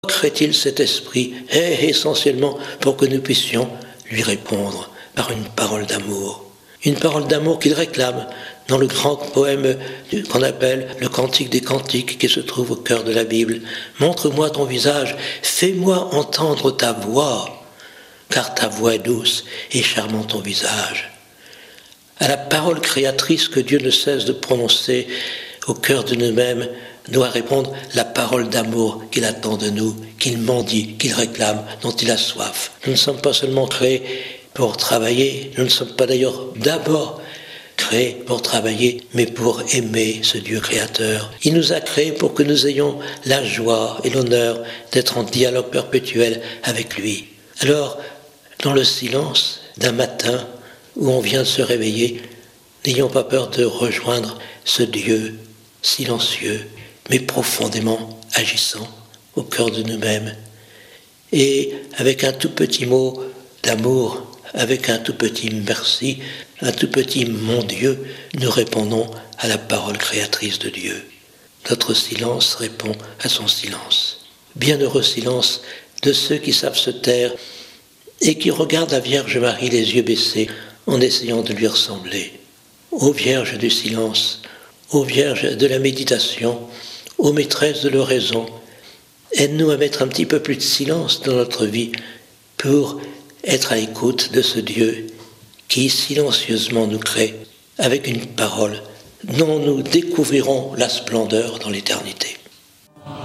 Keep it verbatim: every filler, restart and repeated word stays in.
crée-t-il cet esprit? Eh, essentiellement pour que nous puissions lui répondre par une parole d'amour. Une parole d'amour qu'il réclame dans le grand poème qu'on appelle le Cantique des Cantiques qui se trouve au cœur de la Bible. Montre-moi ton visage, fais-moi entendre ta voix, car ta voix est douce et charmant ton visage. À la parole créatrice que Dieu ne cesse de prononcer au cœur de nous-mêmes, doit répondre la parole d'amour qu'il attend de nous, qu'il mendie, qu'il réclame, dont il a soif. Nous ne sommes pas seulement créés pour travailler, nous ne sommes pas d'ailleurs d'abord créés pour travailler, mais pour aimer ce Dieu créateur. Il nous a créés pour que nous ayons la joie et l'honneur d'être en dialogue perpétuel avec lui. Alors, dans le silence d'un matin où on vient de se réveiller, n'ayons pas peur de rejoindre ce Dieu silencieux, mais profondément agissant au cœur de nous-mêmes. Et avec un tout petit mot d'amour, avec un tout petit merci, un tout petit mon Dieu, nous répondons à la parole créatrice de Dieu. Notre silence répond à son silence. Bienheureux silence de ceux qui savent se taire et qui regardent la Vierge Marie les yeux baissés en essayant de lui ressembler. Ô Vierge du silence, ô Vierge de la méditation, ô maîtresse de l'oraison, aide-nous à mettre un petit peu plus de silence dans notre vie pour être à l'écoute de ce Dieu qui silencieusement nous crée avec une parole dont nous découvrirons la splendeur dans l'éternité.